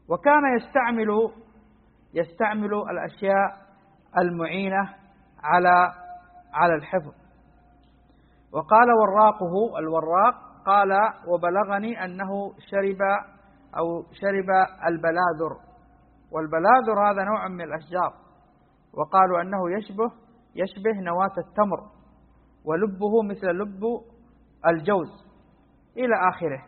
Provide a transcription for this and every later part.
وكان يستعمل الأشياء المعينة على الحفظ. وقال الوراق قال: وبلغني أنه شرب البلاذر، والبلاذر هذا نوع من الأشجار، وقالوا أنه يشبه نواة التمر، ولبه مثل لب الجوز إلى آخره.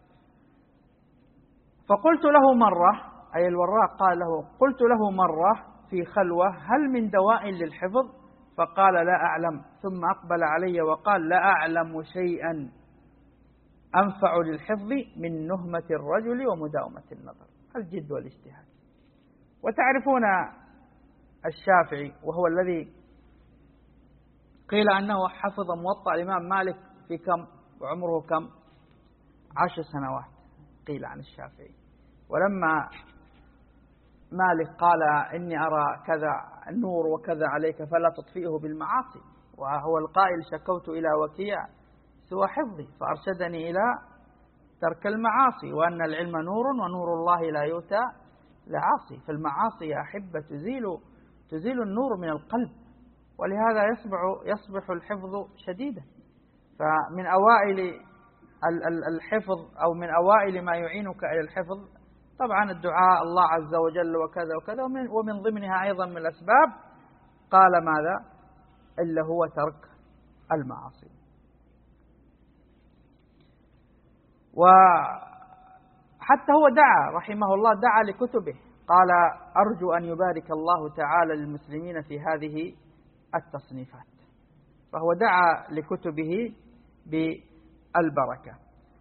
فقلت له مرة، أي الوراق قال له: قلت له مرة في خلوة: هل من دواء للحفظ؟ فقال: لا أعلم. ثم أقبل علي وقال: لا أعلم شيئا أنفع للحفظ من نهمة الرجل ومداومة النظر، الجد والاجتهاد. وتعرفون الشافعي، وهو الذي قيل أنه حفظ موطأ الإمام مالك في كم، وعمره كم؟ 10 سنوات قيل عن الشافعي. ولما مالك قال: إني أرى كذا النور وكذا عليك فلا تطفئه بالمعاصي، وهو القائل: شكوت إلى وكيع سوى حفظي فأرشدني إلى ترك المعاصي، وأن العلم نور ونور الله لا يؤتى لعاصي. فالمعاصي يا أحبة تزيل النور من القلب، ولهذا يصبح الحفظ شديدا. فمن أوائل الحفظ، أو من أوائل ما يعينك إلى الحفظ، طبعا الدعاء الله عز وجل وكذا وكذا، ومن ضمنها أيضا من الأسباب قال ماذا؟ إلا هو ترك المعاصي. وحتى هو دعا رحمه الله، دعا لكتبه، قال: أرجو أن يبارك الله تعالى للمسلمين في هذه التصنيفات. فهو دعا لكتبه بالبركة.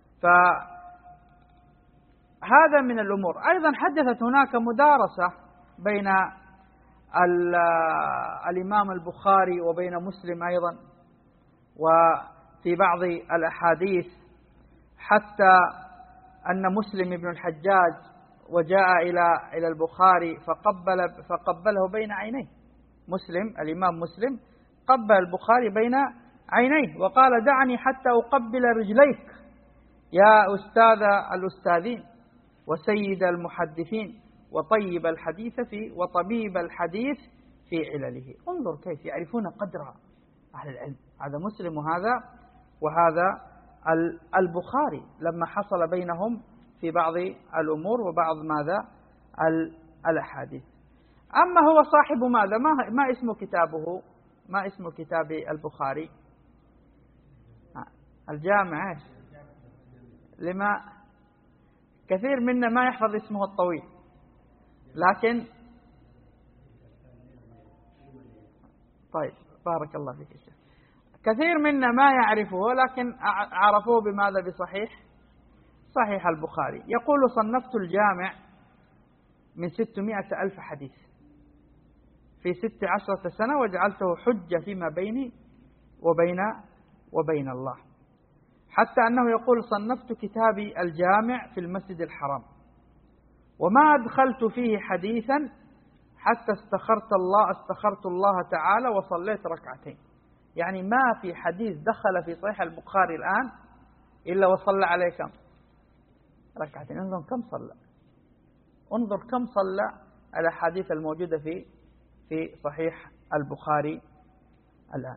فهذا من الأمور. أيضا حدثت هناك مدارسة بين الإمام البخاري وبين مسلم أيضا، وفي بعض الأحاديث حتى أن مسلم بن الحجاج وجاء إلى البخاري فقبله بين عينيه. الإمام مسلم قبل البخاري بين عينيه وقال: دعني حتى أقبل رجليك يا أستاذ الأستاذين وسيد المحدثين وطبيب الحديث في علله. انظر كيف يعرفون قدر أهل العلم. هذا مسلم وهذا البخاري، لما حصل بينهم في بعض الأمور وبعض ماذا الأحاديث. أما هو صاحب ماذا؟ ما اسم كتابه؟ ما اسم كتاب البخاري؟ الجامع. لما كثير منا ما يحفظ اسمه الطويل، لكن طيب بارك الله فيك الشيخ. كثير منا ما يعرفه، لكن عرفوه بماذا؟ صحيح البخاري. يقول: صنفت الجامع من 600,000 حديث في 16 سنة، وجعلته حجة فيما بيني وبين الله. حتى أنه يقول: صنفت كتابي الجامع في المسجد الحرام، وما أدخلت فيه حديثا حتى استخرت الله تعالى وصليت ركعتين. يعني ما في حديث دخل في صحيح البخاري الآن إلا وصلى عليه كم؟ ركعتين. انظر كم صلى الأحاديث الموجودة في صحيح البخاري الآن.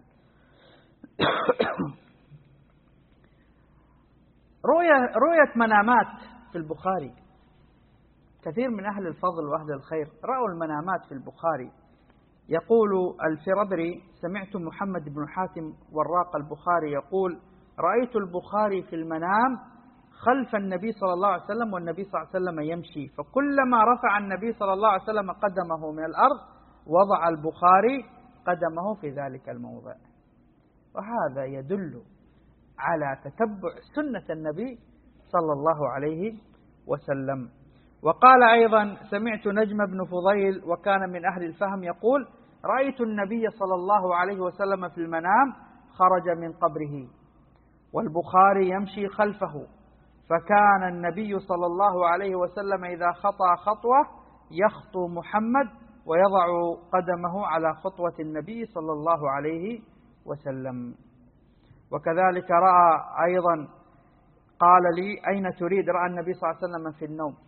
رؤية منامات في البخاري. كثير من أهل الفضل وأهل الخير رأوا المنامات في البخاري. يقول الفربري: سمعت محمد بن حاتم وراق البخاري يقول: رأيت البخاري في المنام خلف النبي صلى الله عليه وسلم، والنبي صلى الله عليه وسلم يمشي، فكلما رفع النبي صلى الله عليه وسلم قدمه من الأرض وضع البخاري قدمه في ذلك الموضع. وهذا يدل على تتبع سنة النبي صلى الله عليه وسلم. وقال أيضا: سمعت نجم بن فضيل وكان من أهل الفهم يقول: رأيت النبي صلى الله عليه وسلم في المنام خرج من قبره والبخاري يمشي خلفه، فكان النبي صلى الله عليه وسلم إذا خطى خطوة يخطو محمد ويضع قدمه على خطوة النبي صلى الله عليه وسلم. وكذلك رأى أيضا، قال لي: أين تريد؟ رأى النبي صلى الله عليه وسلم في النوم،